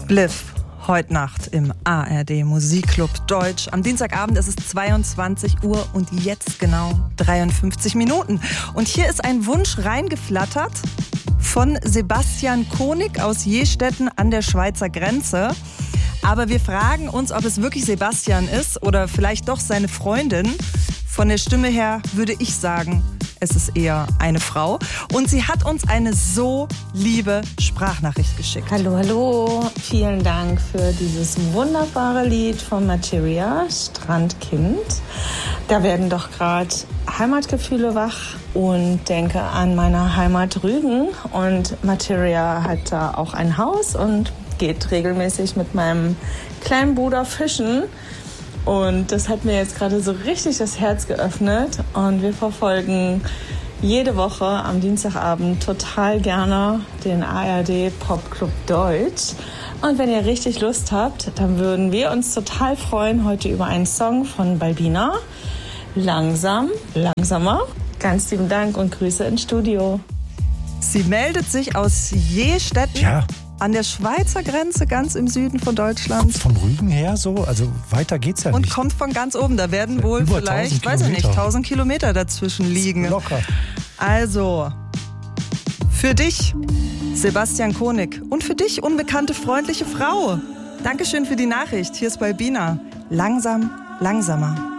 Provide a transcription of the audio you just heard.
Spliff, heute Nacht im ARD Musikclub Deutsch. Am Dienstagabend ist es 22 Uhr und jetzt genau 53 Minuten. Und hier ist ein Wunsch reingeflattert von Sebastian Konig aus Jestetten an der Schweizer Grenze. Aber wir fragen uns, ob es wirklich Sebastian ist oder vielleicht doch seine Freundin. Von der Stimme her würde ich sagen, es ist eher eine Frau. Und sie hat uns eine so liebe Sprachnachricht geschickt. Hallo, hallo. Vielen Dank für dieses wunderbare Lied von Materia, Strandkind. Da werden doch gerade Heimatgefühle wach und denke an meine Heimat Rügen. Und Materia hat da auch ein Haus und geht regelmäßig mit meinem kleinen Bruder fischen. Und das hat mir jetzt gerade so richtig das Herz geöffnet. Und wir verfolgen jede Woche am Dienstagabend total gerne den ARD Popclub Deutsch. Und wenn ihr richtig Lust habt, dann würden wir uns total freuen heute über einen Song von Balbina. Langsam, langsamer. Ganz lieben Dank und Grüße ins Studio. Sie meldet sich aus Jestetten. Ja. An der Schweizer Grenze, ganz im Süden von Deutschland. Vom Rügen her so? Also weiter geht's ja und nicht. Und kommt von ganz oben. Da werden wohl über vielleicht, weiß ich nicht, 1000 Kilometer dazwischen liegen. Locker. Also, für dich, Sebastian Konig. Und für dich, unbekannte, freundliche Frau. Dankeschön für die Nachricht. Hier ist Balbina. Langsam, langsamer.